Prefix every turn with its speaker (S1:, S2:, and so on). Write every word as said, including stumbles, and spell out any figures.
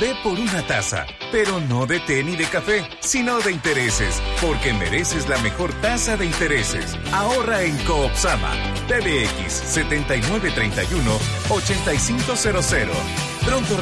S1: Ve por una taza, pero no de té ni de café, sino de intereses, porque mereces la mejor tasa de intereses. Ahorra en Coopsama. P B X setenta y nueve treinta y uno ochenta y cinco cero cero. Pronto